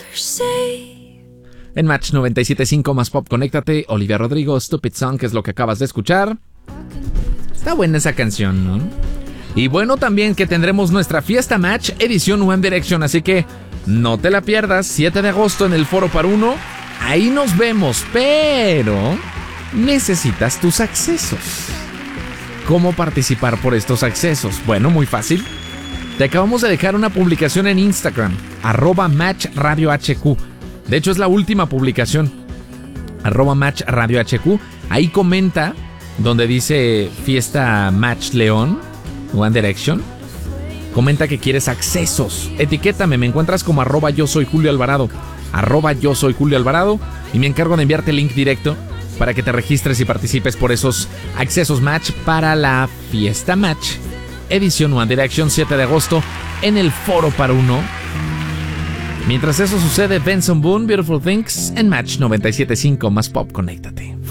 En Match 97.5 más pop, conéctate. Olivia Rodrigo, Stupid Song, que es lo que acabas de escuchar. Está buena esa canción, ¿no? Y bueno, también que tendremos nuestra fiesta Match edición One Direction, así que no te la pierdas, 7 de agosto en el Foro Par Uno. Ahí nos vemos, pero necesitas tus accesos. ¿Cómo participar por estos accesos? Bueno, muy fácil. Te acabamos de dejar una publicación en Instagram, @MatchRadioHQ. De hecho, es la última publicación, @MatchRadioHQ. Ahí comenta donde dice Fiesta Match León, One Direction. Comenta que quieres accesos. Etiquétame, me encuentras como @yo soy Julio Alvarado. @yo soy Julio Alvarado. Y me encargo de enviarte el link directo para que te registres y participes por esos accesos Match para la Fiesta Match edición One Direction 7 de agosto en el Foro Par Uno. Mientras eso sucede, Benson Boone, Beautiful Things en Match 97.5 más pop, conéctate.